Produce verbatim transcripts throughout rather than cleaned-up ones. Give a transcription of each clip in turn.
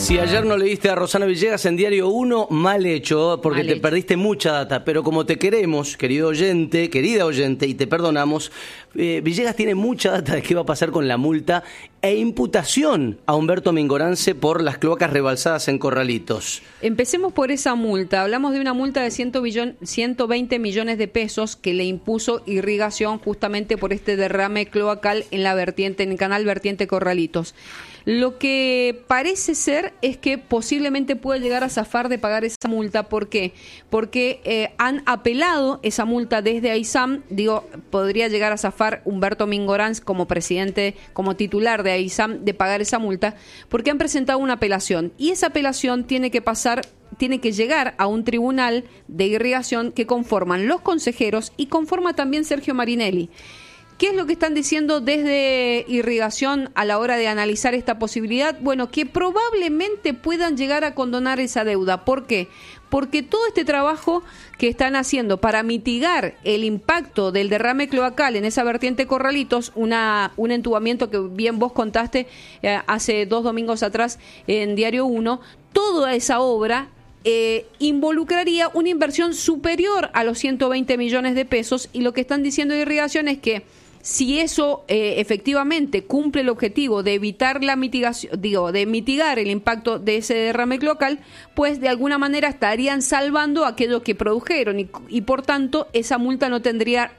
Si ayer no leíste a Rosana Villegas en Diario uno, mal hecho, porque mal te hecho. perdiste mucha data. Pero como te queremos, querido oyente, querida oyente, y te perdonamos, eh, Villegas tiene mucha data de qué va a pasar con la multa e imputación a Humberto Mingorance por las cloacas rebalsadas en Corralitos. Empecemos por esa multa. Hablamos de una multa de ciento veinte millones de pesos que le impuso Irrigación justamente por este derrame cloacal en la vertiente, en el canal vertiente Corralitos. Lo que parece ser es que posiblemente puede llegar a zafar de pagar esa multa. ¿Por qué? Porque eh, han apelado esa multa desde AISAM. Digo, podría llegar a zafar Humberto Mingorance como presidente, como titular de AISAM, de pagar esa multa, porque han presentado una apelación. Y esa apelación tiene que pasar, tiene que llegar a un tribunal de irrigación que conforman los consejeros y conforma también Sergio Marinelli. ¿Qué es lo que están diciendo desde Irrigación a la hora de analizar esta posibilidad? Bueno, que probablemente puedan llegar a condonar esa deuda. ¿Por qué? Porque todo este trabajo que están haciendo para mitigar el impacto del derrame cloacal en esa vertiente Corralitos, una, un entubamiento que bien vos contaste eh, hace dos domingos atrás en Diario uno, toda esa obra Eh, involucraría una inversión superior a los ciento veinte millones de pesos, y lo que están diciendo de Irrigación es que si eso eh, efectivamente cumple el objetivo de evitar la mitigación, digo, de mitigar el impacto de ese derrame cloacal, pues de alguna manera estarían salvando aquello que produjeron y, y por tanto esa multa no tendría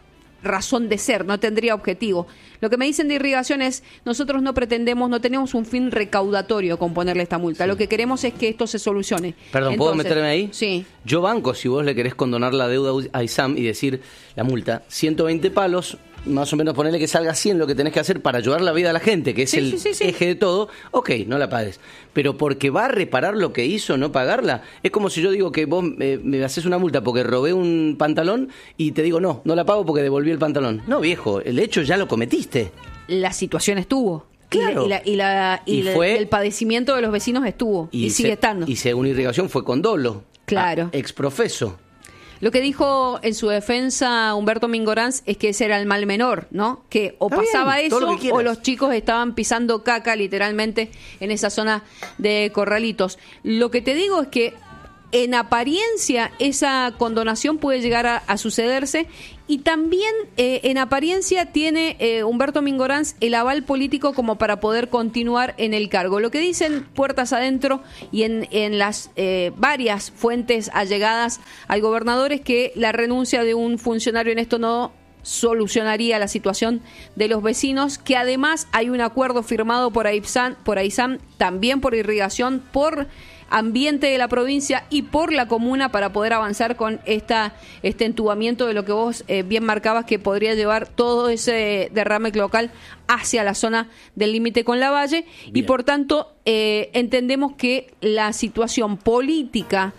razón de ser, no tendría objetivo. Lo que me dicen de Irrigación es, nosotros no pretendemos, no tenemos un fin recaudatorio con ponerle esta multa. Sí. Lo que queremos es que esto se solucione. Perdón, Entonces, ¿puedo meterme ahí? Sí. Yo banco si vos le querés condonar la deuda a AISAM y decir la multa, ciento veinte palos, más o menos ponerle que salga cien lo que tenés que hacer para ayudar la vida a la gente, que es sí, el sí, sí, sí. eje de todo, ok, no la pagues. Pero porque va a reparar lo que hizo, no pagarla. Es como si yo digo que vos me, me haces una multa porque robé un pantalón y te digo, no, no la pago porque devolví el pantalón. No, viejo, el hecho ya lo cometiste. La situación estuvo. Claro. Y, la, y, la, y, y la, fue, el padecimiento de los vecinos estuvo y, y sigue se, estando. Y según Irrigación fue con dolo. Claro. Exprofeso. Lo que dijo en su defensa Humberto Mingorance es que ese era el mal menor, ¿no? Que o Está pasaba bien, eso o los chicos estaban pisando caca literalmente en esa zona de Corralitos. Lo que te digo es que en apariencia esa condonación puede llegar a, a sucederse, y también eh, en apariencia tiene eh, Humberto Mingorance el aval político como para poder continuar en el cargo. Lo que dicen puertas adentro y en, en las eh, varias fuentes allegadas al gobernador es que la renuncia de un funcionario en esto no solucionaría la situación de los vecinos, que además hay un acuerdo firmado por AISAM, por AISAM, también por Irrigación, por Ambiente de la provincia y por la comuna para poder avanzar con esta este entubamiento de lo que vos eh, bien marcabas, que podría llevar todo ese derrame cloacal hacia la zona del límite con la Valle. Bien. Y por tanto eh, entendemos que la situación política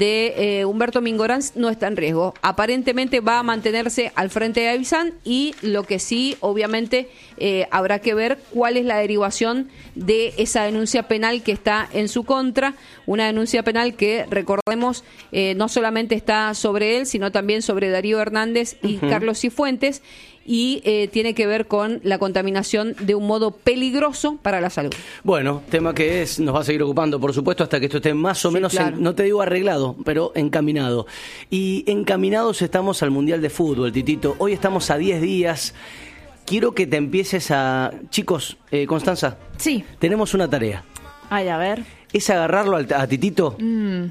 de eh, Humberto Mingorance no está en riesgo. Aparentemente va a mantenerse al frente de AISAM, y lo que sí, obviamente, eh, habrá que ver cuál es la derivación de esa denuncia penal que está en su contra, una denuncia penal que, recordemos, eh, no solamente está sobre él, sino también sobre Darío Hernández y uh-huh. Carlos Cifuentes, y eh, tiene que ver con la contaminación de un modo peligroso para la salud. Bueno, tema que es nos va a seguir ocupando, por supuesto, hasta que esto esté más o sí, menos, claro. en, no te digo arreglado, pero encaminado. Y encaminados estamos al Mundial de Fútbol, Titito. Hoy estamos a diez días. Quiero que te empieces a... Chicos, eh, Constanza. Sí. Tenemos una tarea. Ay, a ver. Es agarrarlo al, a Titito mm.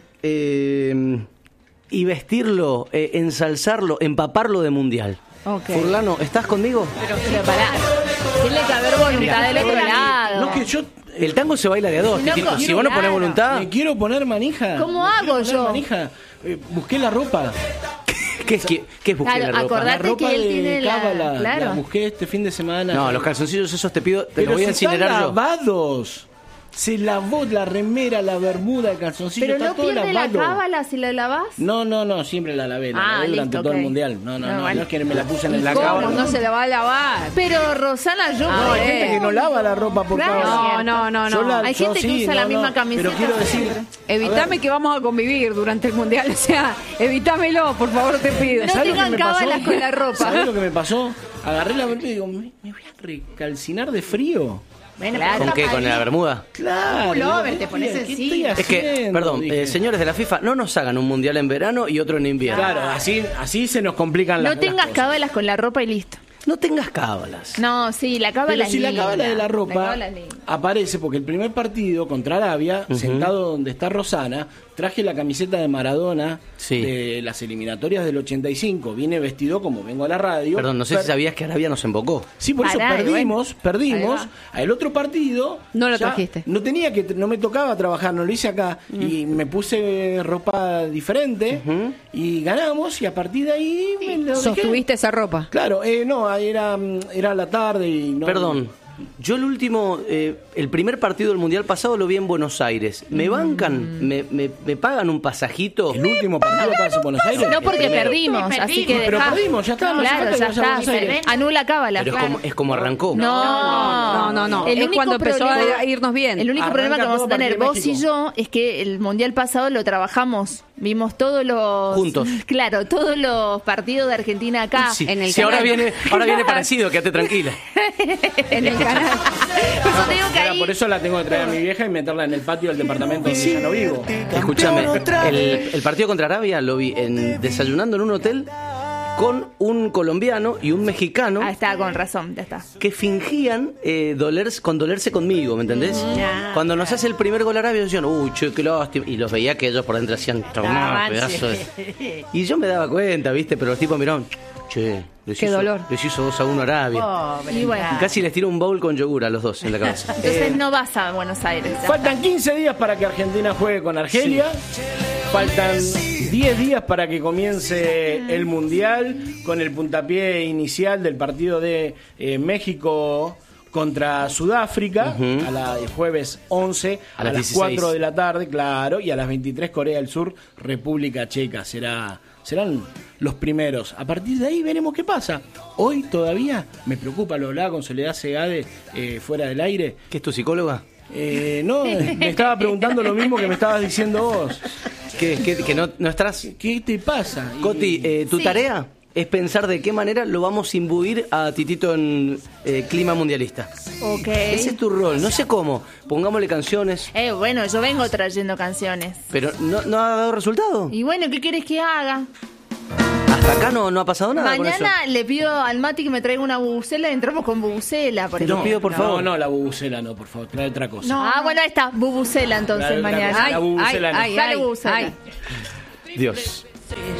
eh, y vestirlo, eh, ensalzarlo, empaparlo de Mundial. Okay. Furlano, ¿estás conmigo? Pero, pero pará, tiene que haber voluntad del otro lado. No, que yo... El tango se baila de a dos, no, Titito. Si vos no claro. ponés voluntad... Me quiero poner manija. ¿Cómo hago yo? Manija. Eh, busqué la ropa. ¿Qué es, qué, qué es busqué claro, la ropa? acordate La ropa que él de tiene la... cábala. Claro. La busqué este fin de semana. No, los calzoncillos esos te pido, te Pero los voy a si incinerar están yo. lavados. Se lavó la remera, la bermuda, el calzoncillo, pero está no todo pierde lavado. la cábala si la lavás. No, no, no, siempre la lavé, la Ah, lavé durante listo, todo okay. el mundial. No, no, No, no, vale. no es que me la puse en ¿Y la cómo? cábala. No se la va a lavar. Pero Rosana, yo... No, hay eh. gente que no lava la ropa por Claro. cábala. No, no, no, Yo no. la- Hay yo gente que sí, usa la no, misma no, camiseta Pero quiero decir... siempre. Evitame que vamos a convivir durante el Mundial, o sea, evitámelo, por favor, te pido. No ¿Sabés lo que tengan me pasó? cábalas con la ropa. ¿Sabés lo que me pasó? Agarré la bermuda y digo, me, me voy a recalcinar de frío. Bueno, Claro. ¿Con qué? ¿Con la bermuda? Claro. Pullover, te pones ¿qué encima. estoy Es que, haciendo? perdón, Dije. eh, señores de la FIFA, no nos hagan un mundial en verano y otro en invierno. Claro, así, así se nos complican las No tengas las cosas. cábalas con la ropa y listo. No tengas cábalas. No, sí, la cábala Pero es si la linda. cábala de la ropa cábala es linda. aparece porque el primer partido contra Arabia, sentado donde está Rosana, traje la camiseta de Maradona Sí. de las eliminatorias del ochenta y cinco. Vine vestido como vengo a la radio. Perdón, no sé Per- si sabías que Arabia nos embocó. Sí, por Pará, eso perdimos, bueno. perdimos. Ahí El otro partido No lo ya trajiste. No tenía que, no me tocaba trabajar, no lo hice acá y me puse ropa diferente y ganamos y a partir de ahí me lo dejé. Sostuviste esa ropa. Claro, eh, no, era era la tarde y no. Perdón, yo el último, eh, el primer partido del mundial pasado lo vi en Buenos Aires. ¿Me bancan? ¿Me, me, me pagan un pasajito? El último partido para Buenos Aires. No porque El primero. perdimos, Perdimos. así que Pero dejá. perdimos, ya está, no hace Claro, falta que ya vaya a Buenos está. Aires. Anula cábala. Pero es claro. como, es como arrancó. No, No, no, no. El Es único cuando empezó problema- a irnos bien. El único Arranca problema que vamos todo a tener a partir de vos y México. yo es que el mundial pasado lo trabajamos. Vimos todos los. Juntos. Claro, todos los partidos de Argentina acá. Sí, en el sí, ahora canal. viene, ahora viene parecido, quédate tranquila. En el canal. Por eso te digo que Ahora, ahí. por eso la tengo que traer a mi vieja y meterla en el patio del departamento donde ya no vivo. Escúchame, el, el partido contra Arabia lo vi en, desayunando en un hotel con un colombiano y un mexicano Ah, está, con razón, ya está. que fingían eh, dolerse, condolerse conmigo, ¿me entendés? Cuando nos hace el primer gol Arabia decían, uy, che, qué lástima. Y los veía que ellos por dentro hacían, tomá, pedazo de... Y yo me daba cuenta, ¿viste? Pero los tipos miraron, che, les Qué hizo, dolor. les hizo dos a uno Arabia. Y bueno. Casi les tiro un bowl con yogur a los dos en la cabeza. Entonces no vas a Buenos Aires. ya Faltan quince días para que Argentina juegue con Argelia. Faltan diez días para que comience el Mundial con el puntapié inicial del partido de eh, México contra Sudáfrica Ujú. a la, el jueves once A a, las las dieciséis. cuatro de la tarde, claro, y a las veintitrés Corea del Sur, República Checa. Será, serán los primeros. A partir de ahí veremos qué pasa. Hoy todavía me preocupa, lo hablaba con Soledad Segade eh, fuera del aire. ¿Qué es tu psicóloga? Eh, no, me estaba preguntando lo mismo que me estabas diciendo vos. ¿Que, que, que no, no estás? ¿Qué te pasa? Y- Coti, eh, tu Sí. tarea es pensar de qué manera lo vamos a imbuir a Titito en eh, clima mundialista. Ok. Ese es tu rol, no sé cómo. Pongámosle canciones, Eh, bueno, yo vengo trayendo canciones. pero no, no ha dado resultado. Y bueno, ¿qué quieres que haga? Hasta acá no, no ha pasado nada con eso. Mañana le pido al Mati que me traiga una bubucela y entramos con bubucela, por Te lo ejemplo. pido, por favor. No, no, la bubucela no, por favor, trae otra cosa. Ah, bueno, ahí está, bubucela entonces Trae otra mañana. cosa, Ay, la bubucela ay, no. ay, Dale ay, bubucela. ay. Dios.